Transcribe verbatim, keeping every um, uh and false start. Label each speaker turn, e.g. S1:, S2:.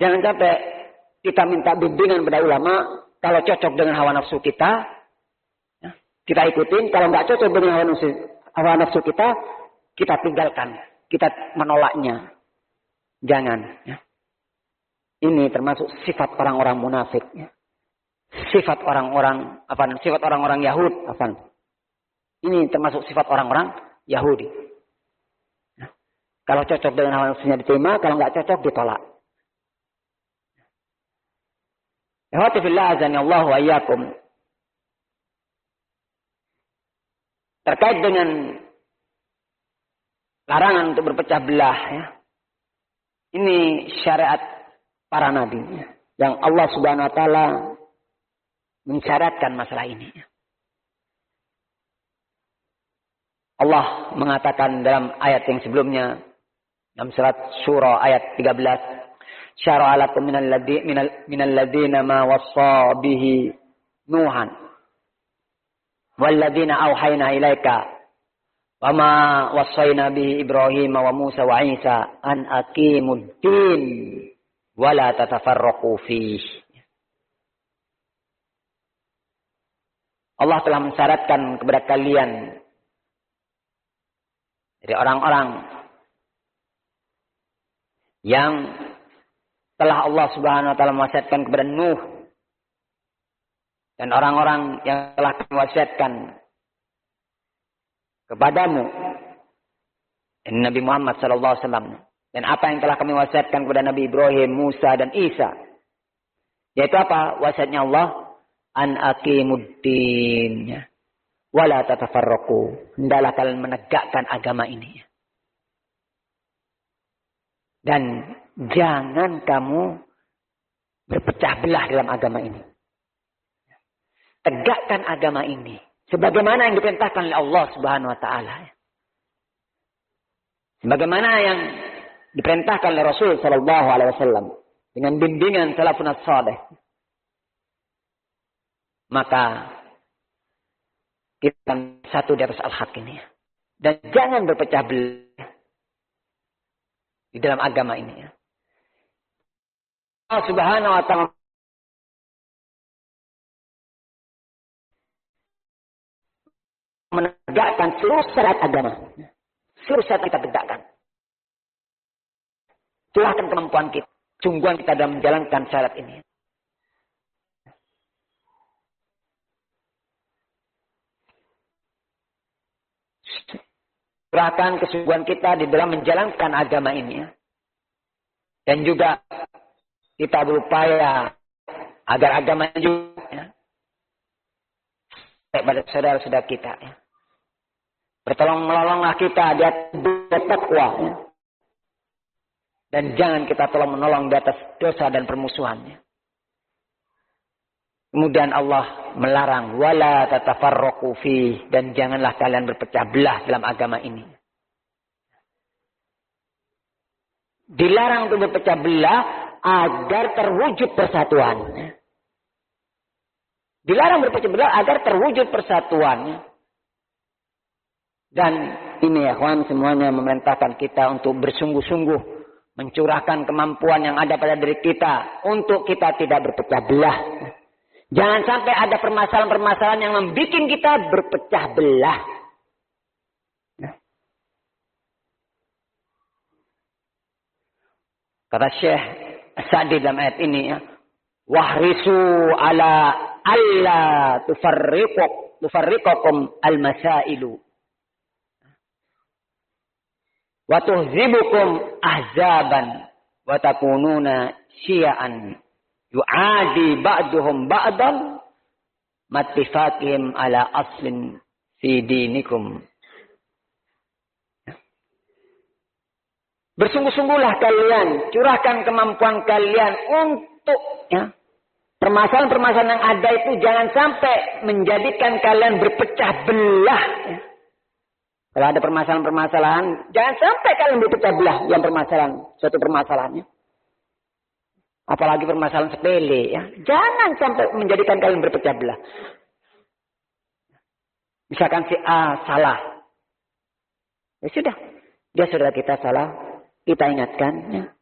S1: Jangan sampai kita minta bimbingan pada ulama, kalau cocok dengan hawa nafsu kita, kita ikutin. Kalau nggak cocok dengan hawa nafsu, hawa nafsu kita, kita tinggalkan. Kita menolaknya. Jangan. Ya. Ini termasuk sifat orang-orang munafik. Ya. Sifat orang-orang apa? Sifat orang-orang Yahudi. Apa? Ini termasuk sifat orang-orang Yahudi. Ya. Kalau cocok dengan hawa nafsunya diterima, kalau nggak cocok ditolak. Ikhwati fillah azani Allah wa iyyakum. Terkait dengan larangan untuk berpecah belah, ya. Ini syariat para nabi, ya. Yang Allah Subhanahu wa taala mensyaratkan masalah ini. Allah mengatakan dalam ayat yang sebelumnya, dalam surat Syura ayat tiga belas, syara'a lakum minal ladzi minal minal ladzina ma wassa bihi Nuhan wal ladzina auhayna ilaika wa ma wassayna bihi Ibrahim wa Musa wa Isa an aqimud din wa la tatafarraqu fihi. Allah telah mensyaratkan kepada kalian dari orang-orang yang telah Allah Subhanahu wa taala mewasiatkan kepada Nuh dan orang-orang yang telah mewasiatkan kepadamu Nabi Muhammad sallallahu alaihi wasallam, dan apa yang telah kami wasiatkan kepada Nabi Ibrahim, Musa dan Isa, yaitu apa? Wasiatnya Allah, an aqimuddin wala tatafarraqu, hendaklah kalian menegakkan agama ini dan jangan kamu berpecah belah dalam agama ini. Tegakkan agama ini sebagaimana yang diperintahkan oleh Allah Subhanahu wa taala. Sebagaimana yang diperintahkan oleh Rasul sallallahu alaihi wasallam dengan bimbingan salafun as-salih. Maka kita satu di atas al-haq ini. Dan jangan berpecah belah di dalam agama ini. Allah Subhanahu wa taala menegakkan seluruh syariat agama. Seluruh syariat kita tegakkan. Silahkan kemampuan kita, sungguhan kita dalam menjalankan syariat ini. Serahkan kesungguhan kita di dalam menjalankan agama ini. Dan juga kita berupaya agar agama ini juga ya, pada saudara-saudara kita. Ya. Bertolong menolonglah kita di atas takwa. Ya. Dan jangan kita tolong menolong di atas dosa dan permusuhannya. Kemudian Allah melarang wala tatafarraqu fi, dan janganlah kalian berpecah belah dalam agama ini. Dilarang untuk berpecah belah agar terwujud persatuan. Dilarang berpecah belah agar terwujud persatuan. Dan ini ya kawan, semuanya memerintahkan kita untuk bersungguh-sungguh mencurahkan kemampuan yang ada pada diri kita untuk kita tidak berpecah belah. Jangan sampai ada permasalahan-permasalahan yang membuat kita berpecah belah. Kata Syekh Sa'di dalam ayat ini, ya, wahrisu ala alla tufarriqu tufarriqakum al-masailu wa tuhzibukum ahzaban wa takununa syi'an yu'adi ba'duhum ba'dan mattifaqihim ala aslin fi dinikum. Bersungguh-sungguhlah kalian, curahkan kemampuan kalian untuk ya, permasalahan-permasalahan yang ada itu jangan sampai menjadikan kalian berpecah belah. Ya. Kalau ada permasalahan-permasalahan, jangan sampai kalian berpecah belah yang permasalahan, suatu permasalahannya. Apalagi permasalahan sepele, ya. Jangan sampai menjadikan kalian berpecah belah. Misalkan si A salah. Ya sudah, dia saudara kita salah. Kita ingatkan, ya.